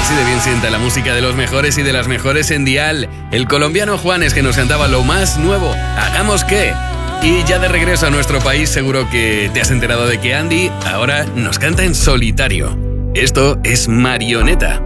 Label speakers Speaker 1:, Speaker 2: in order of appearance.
Speaker 1: Así de bien sienta la música de los mejores y de las mejores en Dial. El colombiano Juanes, que nos cantaba lo más nuevo, Hagamos qué. Y ya de regreso a nuestro país, seguro que te has enterado de que Andy ahora nos canta en solitario. Esto es Marioneta.